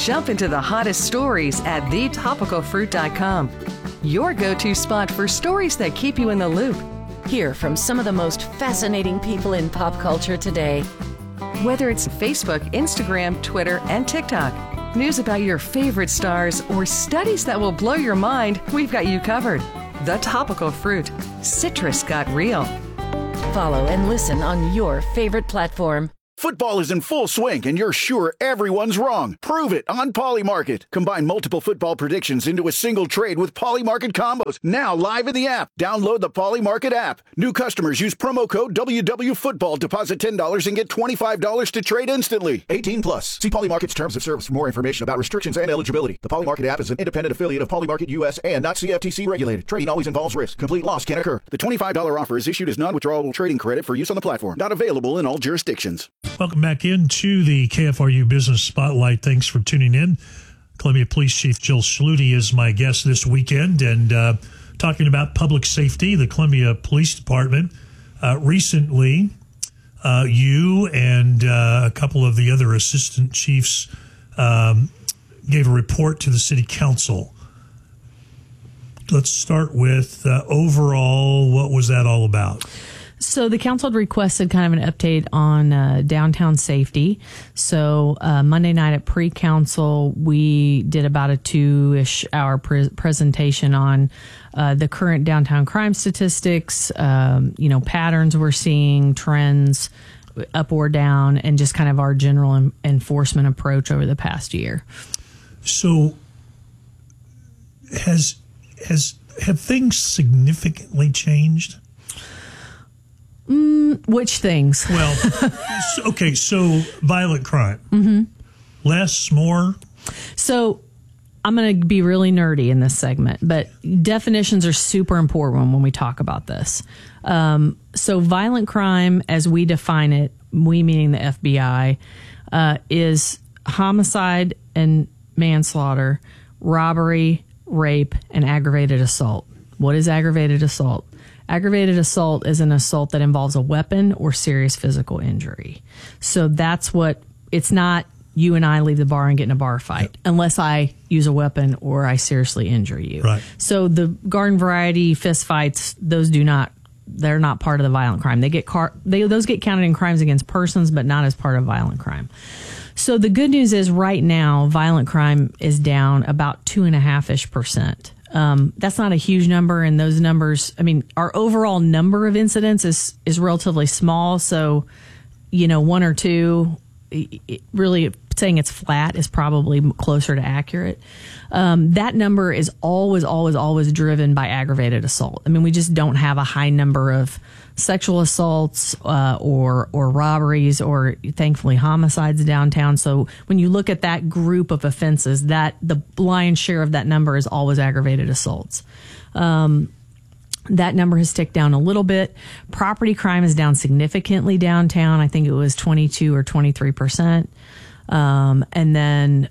Jump into the hottest stories at thetopicalfruit.com. Your go-to spot for stories that keep you in the loop. Hear from some of the most fascinating people in pop culture today. Whether it's Facebook, Instagram, Twitter, and TikTok, news about your favorite stars, or studies that will blow your mind, we've got you covered. The Topical Fruit. Citrus got real. Follow and listen on your favorite platform. Football is in full swing, and you're sure everyone's wrong. Prove it on Polymarket. Combine multiple football predictions into a single trade with Polymarket combos. Now live in the app. Download the Polymarket app. New customers use promo code WWFootball. Deposit $10 and get $25 to trade instantly. 18 plus. See Polymarket's terms of service for more information about restrictions and eligibility. The Polymarket app is an independent affiliate of Polymarket US and not CFTC regulated. Trading always involves risk. Complete loss can occur. The $25 offer is issued as non-withdrawable trading credit for use on the platform. Not available in all jurisdictions. Welcome back into the KFRU Business Spotlight. Thanks for tuning in. Columbia Police Chief Jill Schluty is my guest this weekend, and talking about public safety. The Columbia Police Department recently, you and a couple of the other assistant chiefs gave a report to the City Council. Let's start with overall, what was that all about? So the council had requested kind of an update on downtown safety. So Monday night at pre-council, we did about a 2-ish hour presentation on the current downtown crime statistics, patterns we're seeing, trends up or down, and just kind of our general enforcement approach over the past year. So have things significantly changed? Which things? Well, okay, so violent crime. Mm-hmm. Less, more? So I'm going to be really nerdy in this segment, but definitions are super important when we talk about this. So violent crime, as we define it, we meaning the FBI, is homicide and manslaughter, robbery, rape, and aggravated assault. What is aggravated assault? Aggravated assault is an assault that involves a weapon or serious physical injury. So that's what, it's not you and I leave the bar and get in a bar fight unless I use a weapon or I seriously injure you. Right. So the garden variety fist fights, they're not part of the violent crime. Those get counted in crimes against persons, but not as part of violent crime. So the good news is right now, violent crime is down about 2.5%. That's not a huge number, and those numbers, our overall number of incidents is relatively small. So, 1 or 2, really saying it's flat is probably closer to accurate. That number is always driven by aggravated assault. We just don't have a high number of sexual assaults or robberies or, thankfully, homicides downtown. So when you look at that group of offenses, that the lion's share of that number is always aggravated assaults. That number has ticked down a little bit. Property crime is down significantly downtown. I think it was 22 or 23%. And then,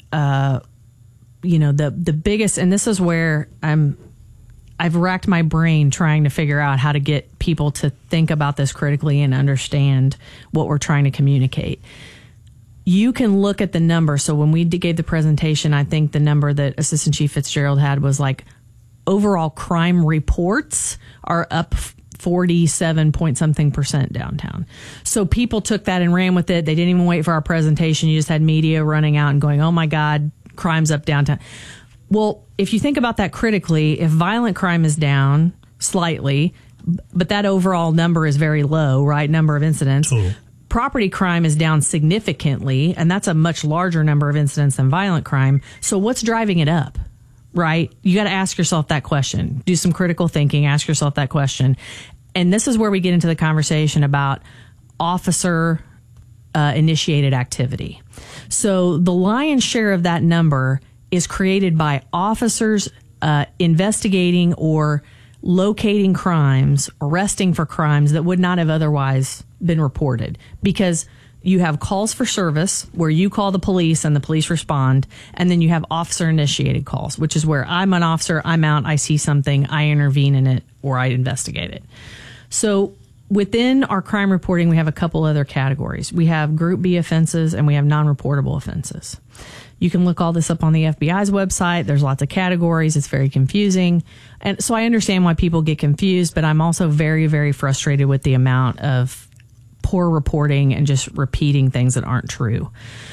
the biggest, and this is where I've racked my brain trying to figure out how to get people to think about this critically and understand what we're trying to communicate. You can look at the number. So when we gave the presentation, I think the number that Assistant Chief Fitzgerald had was like overall crime reports are up 47-point-something% downtown. So people took that and ran with it. They didn't even wait for our presentation. You just had media running out and going, oh my God, crime's up downtown. Well, if you think about that critically, if violent crime is down slightly, but that overall number is very low, right? Number of incidents. Cool. Property crime is down significantly, and that's a much larger number of incidents than violent crime. So what's driving it up, right? You got to ask yourself that question. Do some critical thinking, ask yourself that question. And this is where we get into the conversation about officer initiated activity. So the lion's share of that number is created by officers investigating or locating crimes, arresting for crimes that would not have otherwise been reported, because you have calls for service where you call the police and the police respond, and then you have officer initiated calls, which is where I'm an officer, I'm out, I see something, I intervene in it, or I investigate it. So within our crime reporting, we have a couple other categories. We have Group B offenses and we have non-reportable offenses. You can look all this up on the FBI's website. There's lots of categories. It's very confusing. And so I understand why people get confused, but I'm also very, very frustrated with the amount of poor reporting and just repeating things that aren't true.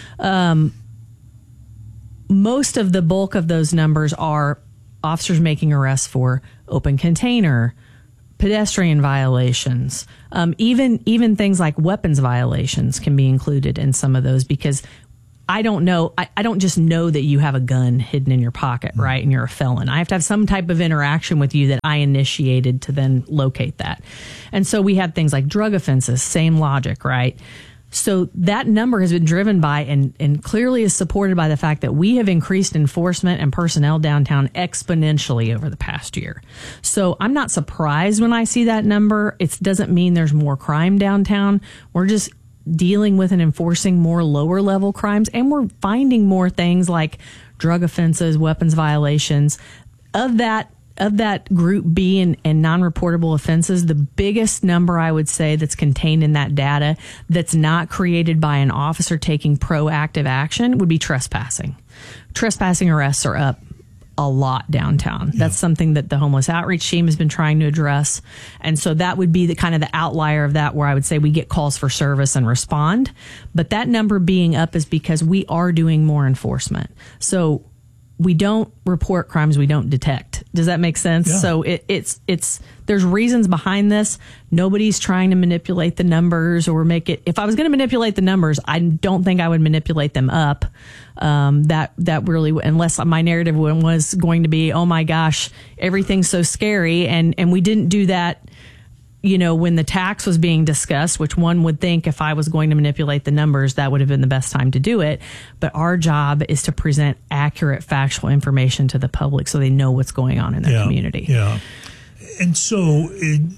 Most of the bulk of those numbers are officers making arrests for open container, pedestrian violations, even things like weapons violations can be included in some of those, because I don't know. I don't just know that you have a gun hidden in your pocket, right? And you're a felon. I have to have some type of interaction with you that I initiated to then locate that. And so we have things like drug offenses, same logic, right? So that number has been driven by and clearly is supported by the fact that we have increased enforcement and personnel downtown exponentially over the past year. So I'm not surprised when I see that number. It doesn't mean there's more crime downtown. We're just dealing with and enforcing more lower level crimes, and we're finding more things like drug offenses, weapons violations. Of that group B and non-reportable offenses, the biggest number I would say that's contained in that data that's not created by an officer taking proactive action would be trespassing. Trespassing arrests are up a lot downtown. That's something that the homeless outreach team has been trying to address. And so that would be the kind of the outlier of that, where I would say we get calls for service and respond. But that number being up is because we are doing more enforcement. So we don't report crimes we don't detect. Does that make sense? Yeah. So it's there's reasons behind this. Nobody's trying to manipulate the numbers or make it. If I was going to manipulate the numbers, I don't think I would manipulate them up. That really, unless my narrative was going to be, oh my gosh, everything's so scary, and we didn't do that. You know, when the tax was being discussed, which one would think if I was going to manipulate the numbers, that would have been the best time to do it. But our job is to present accurate, factual information to the public so they know what's going on in their community. Yeah. And so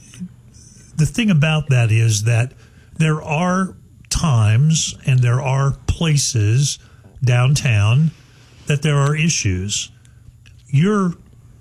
the thing about that is that there are times and there are places downtown that there are issues. You're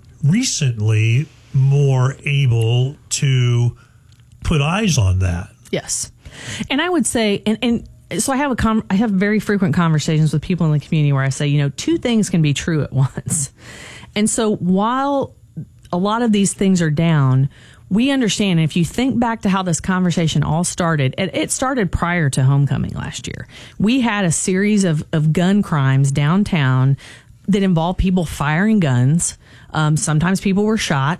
recently more able to put eyes on that. Yes. And I would say, and so I have very frequent conversations with people in the community where I say, you know, two things can be true at once. And so while a lot of these things are down, we understand, and if you think back to how this conversation all started, it started prior to homecoming last year. We had a series of gun crimes downtown that involved people firing guns. Sometimes people were shot.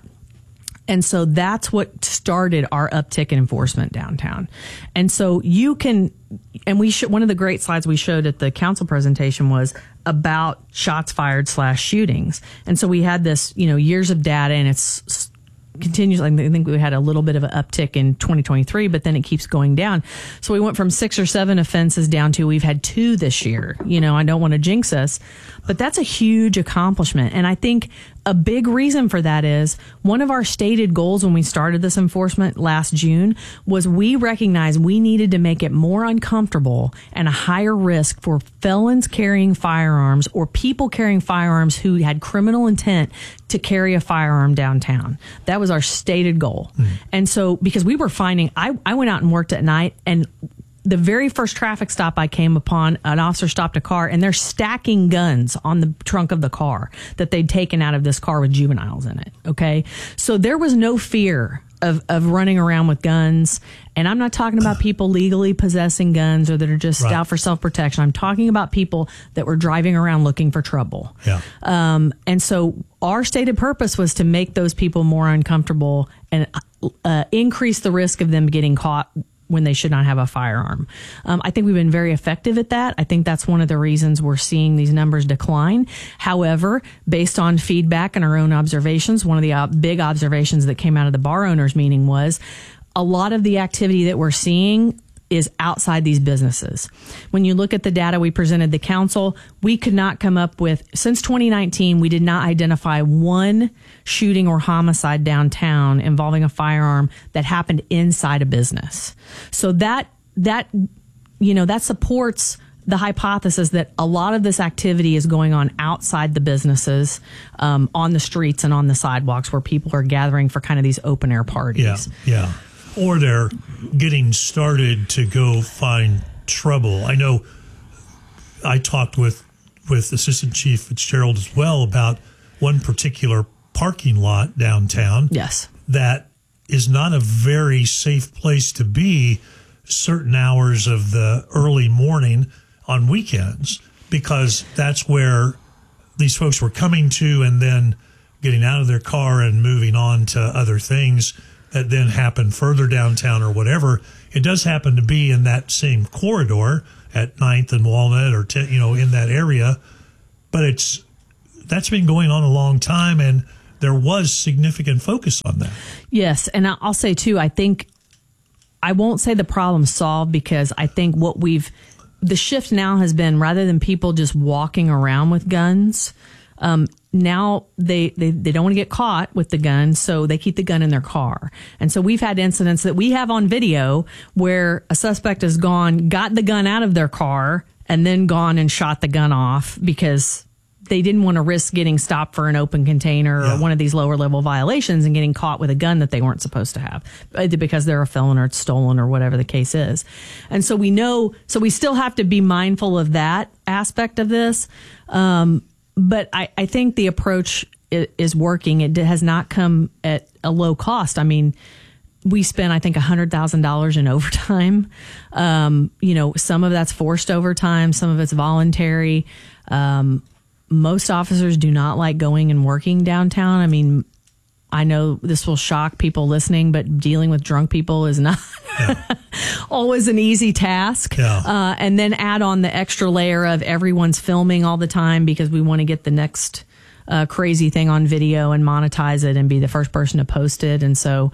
And so that's what started our uptick in enforcement downtown. And so you can, and one of the great slides we showed at the council presentation was about shots fired / shootings. And so we had this, you know, years of data, and it's continues. I think we had a little bit of an uptick in 2023, but then it keeps going down. So we went from 6 or 7 offenses down to we've had 2 this year. You know, I don't want to jinx us, but that's a huge accomplishment. And I think a big reason for that is one of our stated goals when we started this enforcement last June was we recognized we needed to make it more uncomfortable and a higher risk for felons carrying firearms or people carrying firearms who had criminal intent to carry a firearm downtown. That was our stated goal. And so because we were finding, I went out and worked at night, and the very first traffic stop I came upon, an officer stopped a car and they're stacking guns on the trunk of the car that they'd taken out of this car with juveniles in it. Okay. So there was no fear of running around with guns. And I'm not talking about people legally possessing guns or that are just out for self-protection. I'm talking about people that were driving around looking for trouble. Yeah. And so our stated purpose was to make those people more uncomfortable and increase the risk of them getting caught when they should not have a firearm. I think we've been very effective at that. I think that's one of the reasons we're seeing these numbers decline. However, based on feedback and our own observations, one of the big observations that came out of the bar owners meeting was a lot of the activity that we're seeing is outside these businesses. When you look at the data we presented the council, we could not come up with, since 2019, we did not identify one shooting or homicide downtown involving a firearm that happened inside a business. So that supports the hypothesis that a lot of this activity is going on outside the businesses, on the streets and on the sidewalks where people are gathering for kind of these open air parties. Yeah. Or they're getting started to go find trouble. I know I talked with with Assistant Chief Fitzgerald as well about one particular parking lot downtown. Yes. That is not a very safe place to be certain hours of the early morning on weekends, because that's where these folks were coming to and then getting out of their car and moving on to other things that then happen further downtown or whatever. It does happen to be in that same corridor at 9th and Walnut or, in that area. But that's been going on a long time, and there was significant focus on that. Yes, and I'll say, too, I won't say the problem's solved, because I think the shift now has been, rather than people just walking around with guns, now they don't want to get caught with the gun, so they keep the gun in their car. And so we've had incidents that we have on video where a suspect has got the gun out of their car, and then gone and shot the gun off because they didn't want to risk getting stopped for an open container or one of these lower level violations and getting caught with a gun that they weren't supposed to have because they're a felon or it's stolen or whatever the case is. And so we still have to be mindful of that aspect of this. But I think the approach is working. It has not come at a low cost. I mean, we spent, I think, $100,000 in overtime. Some of that's forced overtime. Some of it's voluntary. Most officers do not like going and working downtown. I mean, I know this will shock people listening, but dealing with drunk people is not always an easy task. Yeah. And then add on the extra layer of everyone's filming all the time because we want to get the next crazy thing on video and monetize it and be the first person to post it. And so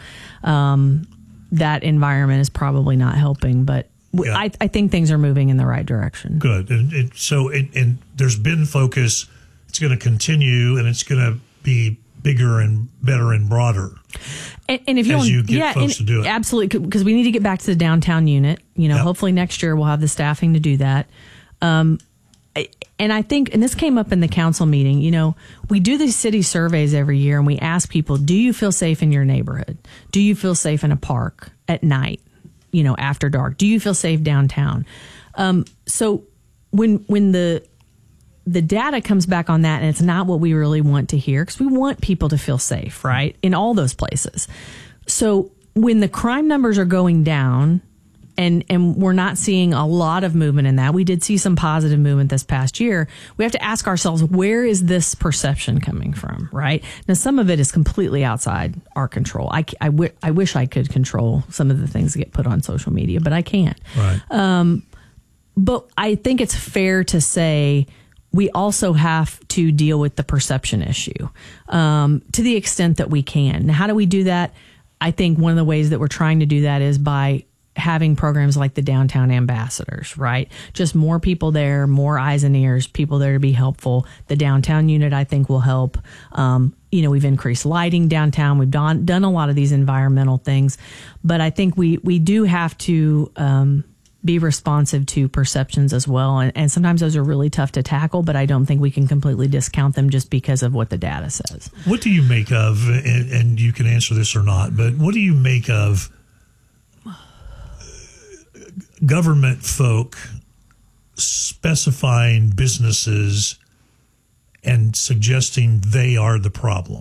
that environment is probably not helping, but I think things are moving in the right direction. Good. And so there's been focus. It's going to continue, and it's going to be bigger and better and broader. And if you get folks to do it. Absolutely, because we need to get back to the downtown unit. Hopefully next year we'll have the staffing to do that. And I think, and this came up in the council meeting, we do these city surveys every year, and we ask people, do you feel safe in your neighborhood? Do you feel safe in a park at night, after dark? Do you feel safe downtown? So when the data comes back on that, and it's not what we really want to hear, because we want people to feel safe, right, in all those places. So when the crime numbers are going down, and we're not seeing a lot of movement in that, we did see some positive movement this past year, we have to ask ourselves, where is this perception coming from, right? Now, some of it is completely outside our control. I wish I could control some of the things that get put on social media, but I can't. Right. But I think it's fair to say we also have to deal with the perception issue to the extent that we can. Now, how do we do that? I think one of the ways that we're trying to do that is by having programs like the Downtown Ambassadors, right? Just more people there, more eyes and ears, people there to be helpful. The downtown unit, I think, will help. We've increased lighting downtown. We've done a lot of these environmental things. But I think we do have to be responsive to perceptions as well. And sometimes those are really tough to tackle, but I don't think we can completely discount them just because of what the data says. What do you make of, and you can answer this or not, but what do you make of government folk specifying businesses and suggesting they are the problem?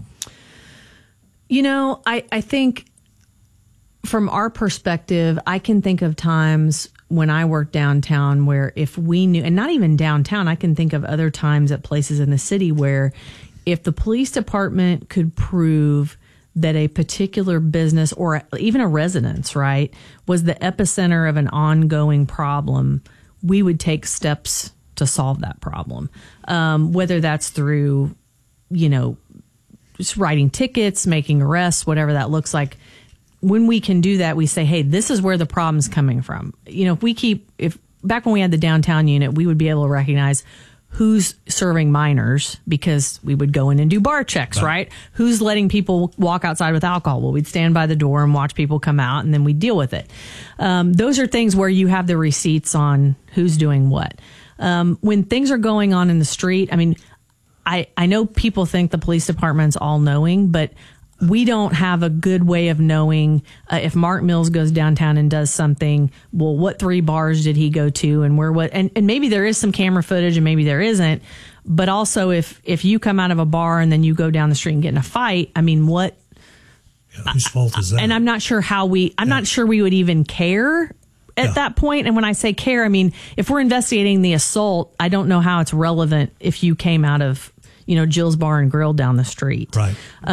I think from our perspective, I can think of times when I worked downtown where if we knew, and not even downtown, I can think of other times at places in the city where if the police department could prove that a particular business or even a residence, right, was the epicenter of an ongoing problem, we would take steps to solve that problem. Whether that's through, just writing tickets, making arrests, whatever that looks like. When we can do that, we say, hey, this is where the problem's coming from. If back when we had the downtown unit, we would be able to recognize who's serving minors because we would go in and do bar checks, right? Who's letting people walk outside with alcohol? Well, we'd stand by the door and watch people come out, and then we'd deal with it. Those are things where you have the receipts on who's doing what. When things are going on in the street, I mean, I know people think the police department's all-knowing, but we don't have a good way of knowing if Mark Mills goes downtown and does something. Well, what 3 bars did he go to, and where? What? And maybe there is some camera footage, and maybe there isn't. But also, if you come out of a bar and then you go down the street and get in a fight, I mean, what? Yeah, whose fault is that? And I'm not sure not sure we would even care at that point. And when I say care, I mean, if we're investigating the assault, I don't know how it's relevant if you came out of, Jill's Bar and Grill down the street. Right.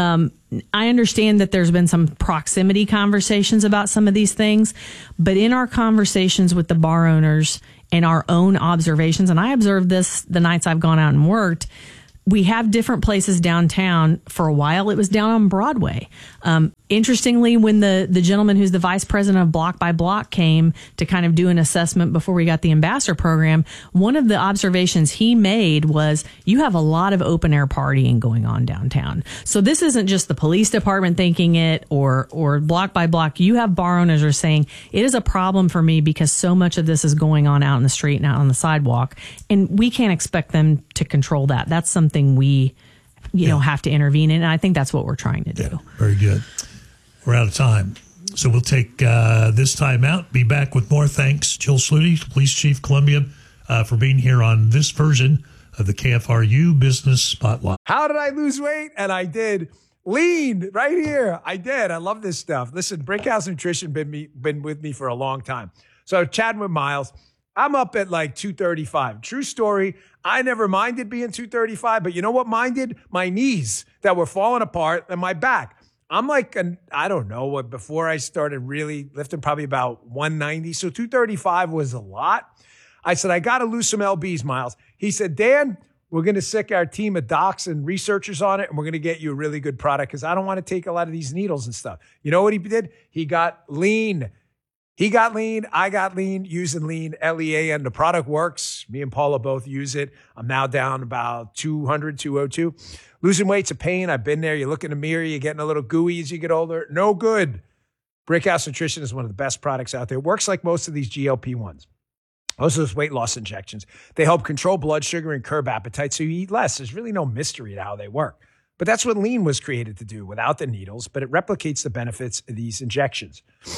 I understand that there's been some proximity conversations about some of these things, but in our conversations with the bar owners and our own observations, and I observed this the nights I've gone out and worked, we have different places downtown. For a while, it was down on Broadway. Interestingly, when the gentleman who's the vice president of Block by Block came to kind of do an assessment before we got the ambassador program, one of the observations he made was you have a lot of open air partying going on downtown. So this isn't just the police department thinking it or Block by Block. You have bar owners who are saying it is a problem for me because so much of this is going on out in the street and out on the sidewalk, and we can't expect them to control that. That's something we have to intervene in, and I think that's what we're trying to do. Yeah, very good. We're out of time, so we'll take this time out. Be back with more. Thanks, Jill Sluty, Police Chief, Columbia, for being here on this version of the KFRU Business Spotlight. How did I lose weight? And I did. Lean right here. I did. I love this stuff. Listen, Brickhouse Nutrition been with me for a long time. So chatting with Miles, I'm up at like 235. True story. I never minded being 235, but you know what minded? My knees that were falling apart and my back. I'm like, I don't know, before I started really lifting, probably about 190. So 235 was a lot. I said, I got to lose some LBs, Miles. He said, Dan, we're going to sick our team of docs and researchers on it, and we're going to get you a really good product because I don't want to take a lot of these needles and stuff. You know what he did? He got lean. He got lean. I got lean using lean, LEAN. The product works. Me and Paula both use it. I'm now down about 200, 202. Losing weight's a pain. I've been there. You look in the mirror, you're getting a little gooey as you get older. No good. Brickhouse Nutrition is one of the best products out there. It works like most of these GLP-1s. Most of those weight loss injections. They help control blood sugar and curb appetite so you eat less. There's really no mystery to how they work. But that's what lean was created to do without the needles, but it replicates the benefits of these injections.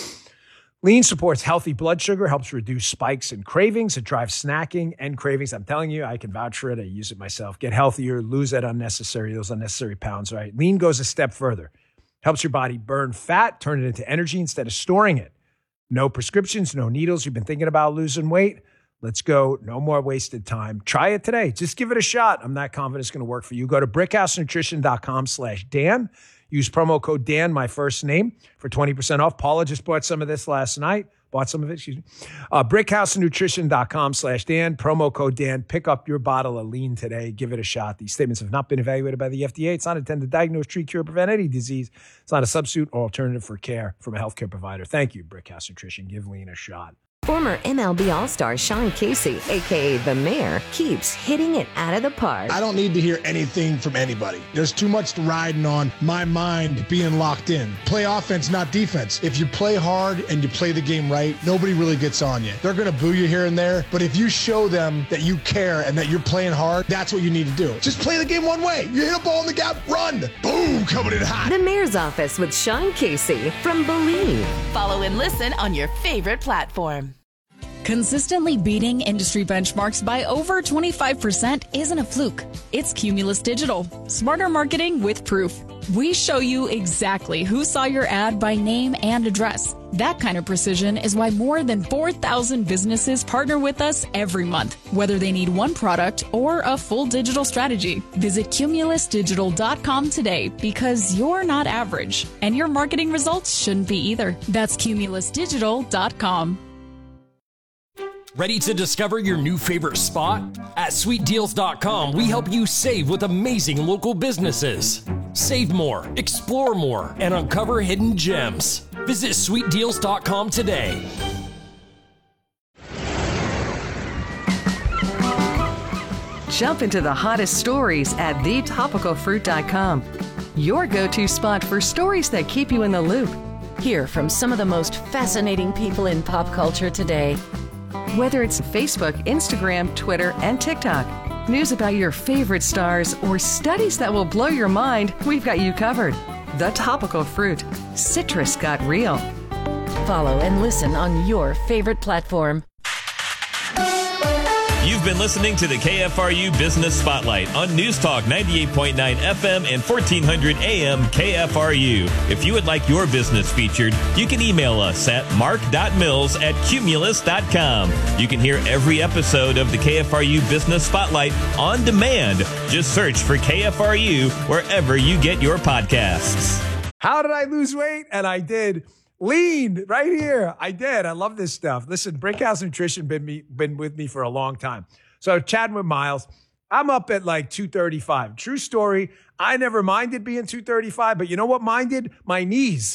Lean supports healthy blood sugar, helps reduce spikes and cravings. It drives snacking and cravings. I'm telling you, I can vouch for it. I use it myself. Get healthier, lose those unnecessary pounds, right? Lean goes a step further. Helps your body burn fat, turn it into energy instead of storing it. No prescriptions, no needles. You've been thinking about losing weight? Let's go. No more wasted time. Try it today. Just give it a shot. I'm not confident it's going to work for you. Go to brickhousenutrition.com/Dan. Use promo code Dan, my first name, for 20% off. Paula just bought some of this last night. Brickhousenutrition.com/Dan. Promo code Dan. Pick up your bottle of lean today. Give it a shot. These statements have not been evaluated by the FDA. It's not intended to diagnose, treat, cure, prevent any disease. It's not a substitute or alternative for care from a healthcare provider. Thank you, Brickhouse Nutrition. Give lean a shot. Former MLB All-Star Sean Casey, a.k.a. The Mayor, keeps hitting it out of the park. I don't need to hear anything from anybody. There's too much riding on my mind being locked in. Play offense, not defense. If you play hard and you play the game right, nobody really gets on you. They're going to boo you here and there, but if you show them that you care and that you're playing hard, that's what you need to do. Just play the game one way. You hit a ball in the gap, run. Boom, coming in hot. The Mayor's Office with Sean Casey from Believe. Follow and listen on your favorite platform. Consistently beating industry benchmarks by over 25% isn't a fluke. It's Cumulus Digital. Smarter marketing with proof. We show you exactly who saw your ad by name and address. That kind of precision is why more than 4,000 businesses partner with us every month, whether they need one product or a full digital strategy. Visit cumulusdigital.com today because you're not average, and your marketing results shouldn't be either. That's cumulusdigital.com. Ready to discover your new favorite spot? At sweetdeals.com, we help you save with amazing local businesses. Save more, explore more, and uncover hidden gems. Visit sweetdeals.com today. Jump into the hottest stories at thetopicalfruit.com. Your go-to spot for stories that keep you in the loop. Hear from some of the most fascinating people in pop culture today. Whether it's Facebook, Instagram, Twitter, and TikTok, news about your favorite stars, or studies that will blow your mind, we've got you covered. The Topical Fruit. Citrus got real. Follow and listen on your favorite platform. You've been listening to the KFRU Business Spotlight on News Talk 98.9 FM and 1400 AM KFRU. If you would like your business featured, you can email us at mark.mills@cumulus.com. You can hear every episode of the KFRU Business Spotlight on demand. Just search for KFRU wherever you get your podcasts. How did I lose weight? And I did. Lean right here. I did. I love this stuff. Listen, Brickhouse Nutrition been with me for a long time. So chatting with Miles, I'm up at like 235. True story. I never minded being 235, but you know what minded? My knees.